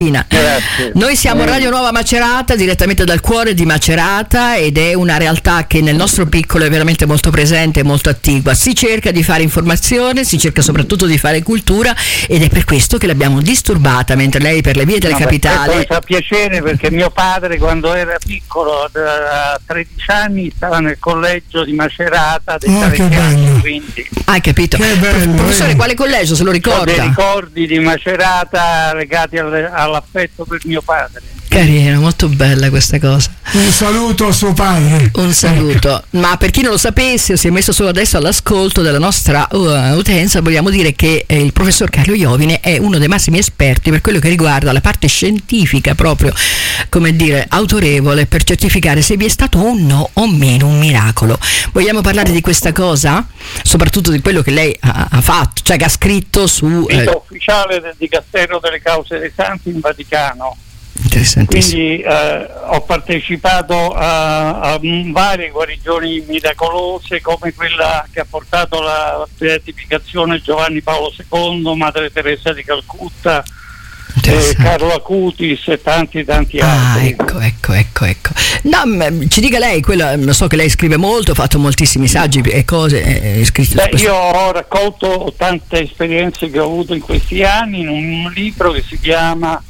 Grazie. Noi siamo Radio Nuova Macerata, direttamente dal cuore di Macerata, ed è una realtà che nel nostro piccolo è veramente molto presente e molto attigua. Si cerca di fare informazione, si cerca soprattutto di fare cultura, ed è per questo che l'abbiamo disturbata mentre lei per le vie della capitale. Mi fa piacere, perché mio padre quando era piccolo, a 13 anni, stava nel collegio di Macerata dei Salesiani, quindi. Hai capito? Professore, quale collegio, se lo ricorda? Ho dei ricordi di Macerata legati all'affetto per mio padre. Carino, molto bella questa cosa. Un saluto a suo padre. Un saluto. Ma per chi non lo sapesse o si è messo solo adesso all'ascolto della nostra utenza, vogliamo dire che il professor Carlo Iovine è uno dei massimi esperti per quello che riguarda la parte scientifica, proprio, come dire, autorevole per certificare se vi è stato o meno un miracolo. Vogliamo parlare di questa cosa? Soprattutto di quello che lei ha fatto, cioè che ha scritto su... ufficiale del Dicastero delle Cause dei Santi in Vaticano. Interessantissimo. Quindi ho partecipato a varie guarigioni miracolose, come quella che ha portato la beatificazione Giovanni Paolo II, Madre Teresa di Calcutta, Carlo Acutis e tanti altri. Ecco. No, ci dica lei, so che lei scrive molto, ha fatto moltissimi saggi e cose scritte. Io ho raccolto tante esperienze che ho avuto in questi anni in un libro che si chiama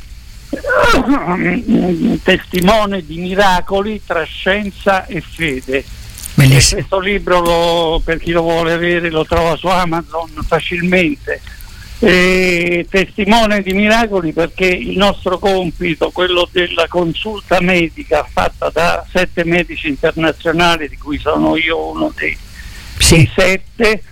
Testimone di miracoli tra scienza e fede. Bellissimo. Questo libro, per chi lo vuole avere, lo trova su Amazon facilmente. Testimone di miracoli, perché il nostro compito, quello della consulta medica fatta da 7 medici internazionali, di cui sono io uno dei 7,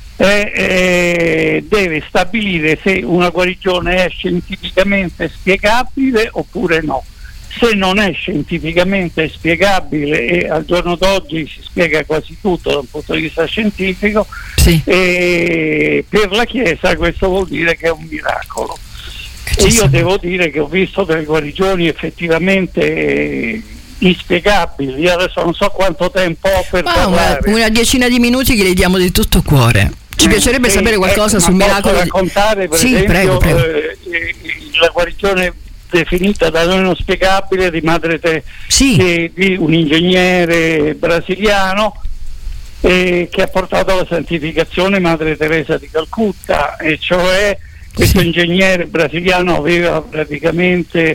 deve stabilire se una guarigione è scientificamente spiegabile oppure no. Se non è scientificamente spiegabile, e al giorno d'oggi si spiega quasi tutto da un punto di vista scientifico, per la Chiesa questo vuol dire che è un miracolo. E io devo dire che ho visto delle guarigioni effettivamente inspiegabili. Io adesso non so quanto tempo ho per parlare. Una decina di minuti che le diamo di tutto cuore. Ci piacerebbe sapere qualcosa sul miracolo. Posso raccontare, per esempio, prego. La guarigione definita da noi non spiegabile di di un ingegnere brasiliano che ha portato alla santificazione Madre Teresa di Calcutta, e cioè questo ingegnere brasiliano aveva praticamente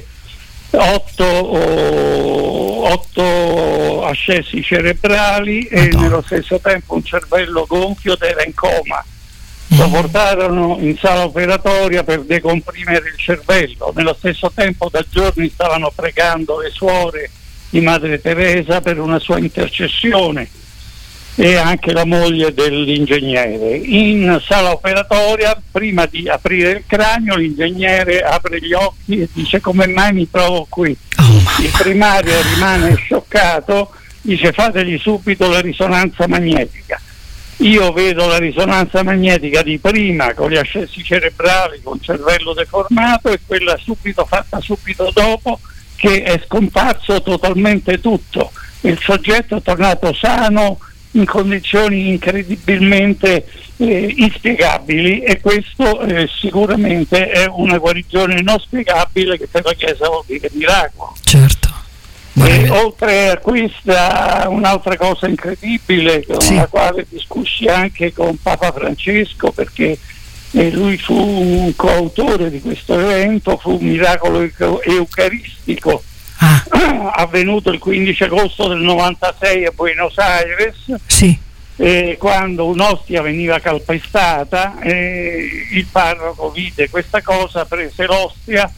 8 ascessi cerebrali e nello stesso tempo un cervello gonfio ed era in coma. Lo portarono in sala operatoria per decomprimere il cervello. Nello stesso tempo da giorni stavano pregando le suore di Madre Teresa per una sua intercessione, e anche la moglie dell'ingegnere. In sala operatoria, prima di aprire il cranio, l'ingegnere apre gli occhi e dice: come mai mi trovo qui? Il primario rimane scioccato, dice: fategli subito la risonanza magnetica. Io vedo la risonanza magnetica di prima con gli ascessi cerebrali, con il cervello deformato, e quella fatta subito dopo, che è scomparso totalmente tutto. Il soggetto è tornato sano in condizioni incredibilmente inspiegabili, e questo sicuramente è una guarigione non spiegabile, che per la Chiesa vuol dire miracolo. Certo. E oltre a questa, un'altra cosa incredibile con la quale discussi anche con Papa Francesco, perché lui fu un coautore di questo evento, fu un miracolo eucaristico avvenuto il 15 agosto del 96 a Buenos Aires, quando un'ostia veniva calpestata, il parroco vide questa cosa, prese l'ostia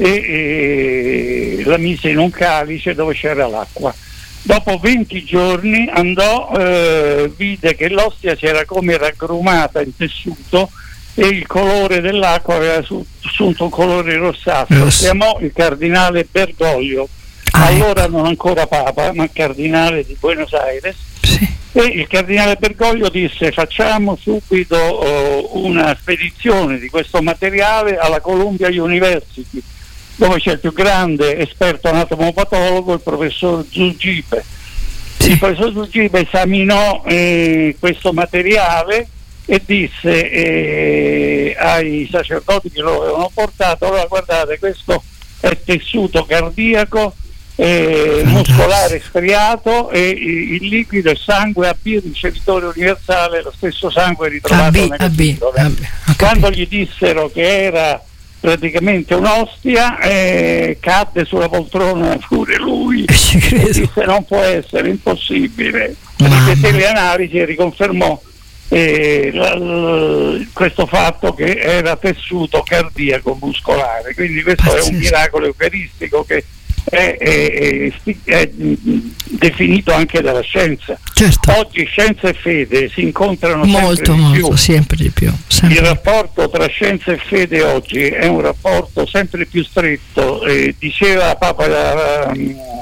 e la mise in un calice dove c'era l'acqua. Dopo 20 giorni andò, vide che l'ostia si era come raggrumata in tessuto e il colore dell'acqua aveva assunto un colore rossastro. Chiamò il cardinale Bergoglio, allora non ancora Papa ma cardinale di Buenos Aires, e il cardinale Bergoglio disse: facciamo subito una spedizione di questo materiale alla Columbia University, dove c'è il più grande esperto anatomopatologo, il professor Zugibe. Il professor Zugibe esaminò questo materiale e disse ai sacerdoti che lo avevano portato: allora guardate, questo è tessuto cardiaco, muscolare striato, e il liquido è sangue AB, ricevitore universale, lo stesso sangue ritrovato nel bidone. Quando gli dissero che era praticamente un'ostia, cadde sulla poltrona pure lui e disse: non può essere, impossibile. Ripeté le analisi e riconfermò questo fatto che era tessuto cardiaco muscolare. Quindi questo è un miracolo eucaristico che è definito anche dalla scienza. Certo. Oggi scienza e fede si incontrano sempre di più. Il rapporto tra scienza e fede oggi è un rapporto sempre più stretto. Diceva Papa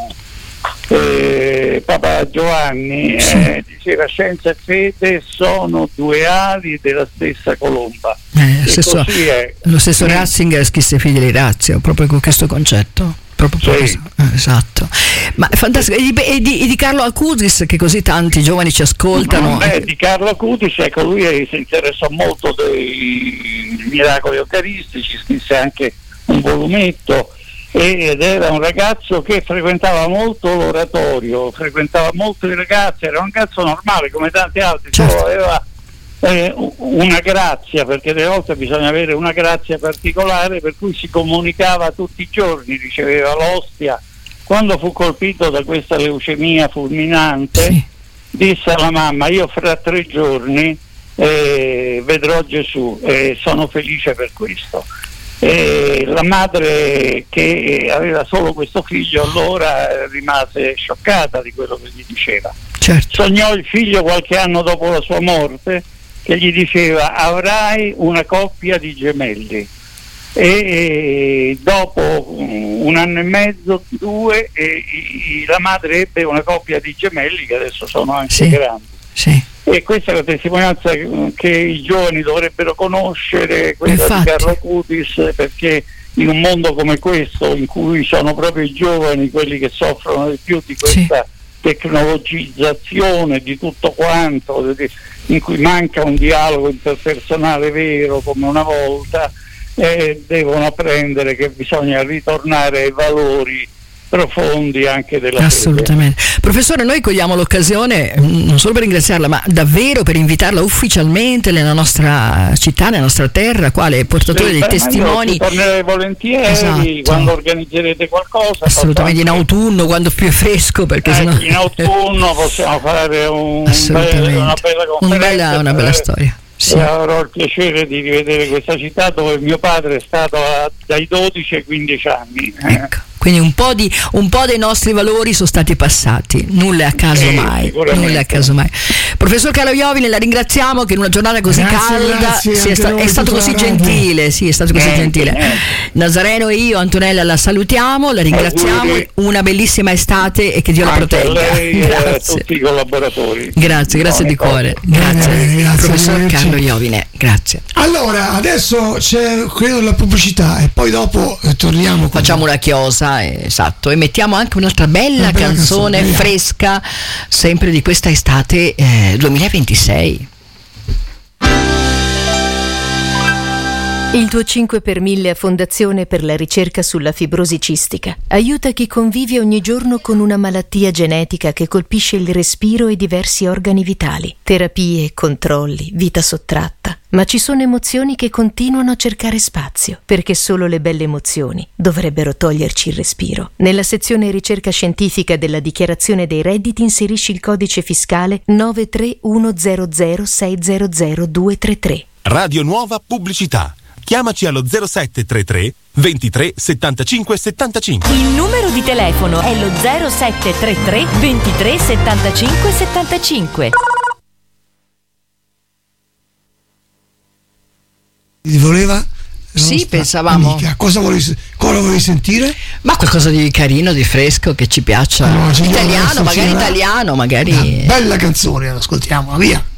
Giovanni, diceva: scienza e fede sono due ali della stessa colomba. Lo stesso Ratzinger scrisse Figli di Razio proprio con questo concetto. Esatto. Ma è fantastico. E di Carlo Acutis, che così tanti giovani ci ascoltano. Di Carlo Acutis, ecco, lui si interessò molto dei miracoli eucaristici, scrisse anche un volumetto, ed era un ragazzo che frequentava molto l'oratorio, frequentava molto i ragazzi, era un ragazzo normale come tanti altri, solo aveva una grazia, perché delle volte bisogna avere una grazia particolare, per cui si comunicava tutti i giorni, riceveva l'ostia. Quando fu colpito da questa leucemia fulminante, disse alla mamma: io fra 3 giorni vedrò Gesù, e sono felice per questo. La madre, che aveva solo questo figlio, allora rimase scioccata di quello che gli diceva. Sognò il figlio qualche anno dopo la sua morte, che gli diceva: avrai una coppia di gemelli. E dopo 1 anno e mezzo, 2, la madre ebbe una coppia di gemelli che adesso sono anche grandi. E questa è la testimonianza che i giovani dovrebbero conoscere, quella di Carlo Acutis, perché in un mondo come questo, in cui sono proprio i giovani quelli che soffrono di più di questa tecnologizzazione di tutto quanto, in cui manca un dialogo interpersonale vero come una volta, devono apprendere che bisogna ritornare ai valori profondi anche della assolutamente fede. Professore, noi cogliamo l'occasione non solo per ringraziarla, ma davvero per invitarla ufficialmente nella nostra città, nella nostra terra, quale portatore dei testimoni. Tornerei volentieri quando organizzerete qualcosa, assolutamente, in autunno, quando più è fresco, perché sennò... in autunno possiamo fare una bella conferenza, una bella storia. Avrò il piacere di rivedere questa città dove mio padre è stato dai 12 ai 15 anni. Ecco. Quindi un po' dei nostri valori sono stati passati, nulla è a caso mai. Professor Carlo Iovine, la ringraziamo che in una giornata così calda è stato così gentile, gentile. Nazareno e io, Antonella, la salutiamo, la ringraziamo, una bellissima estate e che Dio la protegga. Grazie a tutti i collaboratori. Grazie di cuore. Grazie professor Carlo Iovine, grazie. Allora, adesso c'è credo la pubblicità e poi dopo torniamo. Facciamo una chiosa. Esatto, e mettiamo anche un'altra bella canzone fresca, sempre di questa estate 2026. Il tuo 5 per 1000 a Fondazione per la ricerca sulla fibrosi cistica aiuta chi convive ogni giorno con una malattia genetica che colpisce il respiro e diversi organi vitali. Terapie, controlli, vita sottratta. Ma ci sono emozioni che continuano a cercare spazio, perché solo le belle emozioni dovrebbero toglierci il respiro. Nella sezione ricerca scientifica della dichiarazione dei redditi inserisci il codice fiscale 93100600233. Radio Nuova Pubblicità. Chiamaci allo 0733 23 75 75. Il numero di telefono è lo 0733 23 75 75. Ti voleva? Sì, pensavamo. Amica. Cosa volevi sentire? Ma qualcosa di carino, di fresco, che ci piaccia. Italiano, magari. Una bella canzone, ascoltiamola, via.